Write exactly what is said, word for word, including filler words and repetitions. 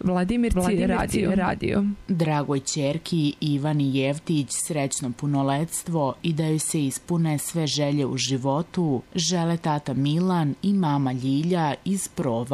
Vladimirci, Vladimirci radio. radio. Dragoj ćerki Ivani Jevtić srećno punoletstvo i da joj se ispune sve želje u životu žele tata Milan i mama Ljilja iz Prova